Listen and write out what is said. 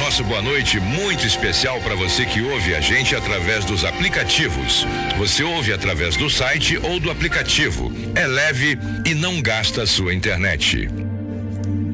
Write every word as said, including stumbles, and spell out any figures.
nosso boa noite muito especial para você que ouve a gente através dos aplicativos. Você ouve através do site ou do aplicativo. É leve e não gasta a sua internet.